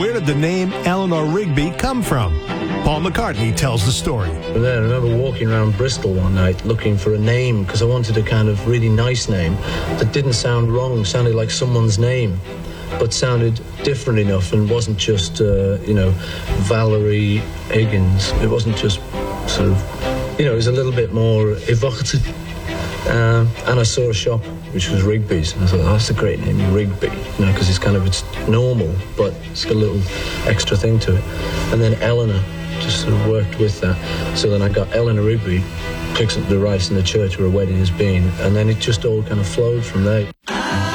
Where did the name Eleanor Rigby come from? Paul McCartney tells the story. And then I remember walking around Bristol one night looking for a name because I wanted a kind of really nice name that didn't sound wrong, sounded like someone's name, but sounded different enough and wasn't just, Valerie Higgins. It wasn't just sort of, it was a little bit more evocative. And I saw a shop which was Rigby's, and I thought, oh, that's a great name, Rigby, because it's normal, but it's got a little extra thing to it. And then Eleanor just sort of worked with that. So then I got Eleanor Rigby, picks up the rice in the church where a wedding has been, and then it just all kind of flowed from there.